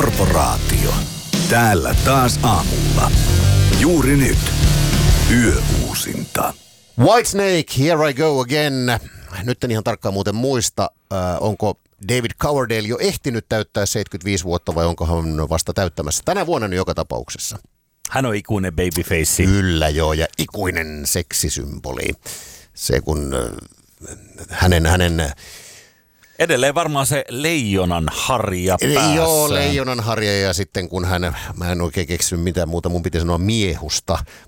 Korporaatio. Täällä taas aamulla. Juuri nyt. Yöuusinta. Whitesnake, Here I Go Again. Nyt en ihan tarkkaan muuten muista, onko David Coverdale jo ehtinyt täyttää 75 vuotta vai onko hän vasta täyttämässä. Tänä vuonna nyt joka tapauksessa. Hän on ikuinen babyface. Kyllä joo, ja ikuinen seksisymboli. Se kun hänen Edelleen varmaan se leijonan harja päässä. Joo, leijonan harja, ja sitten kun mä en oikein keksinyt mitään muuta, mun piti sanoa miehusta,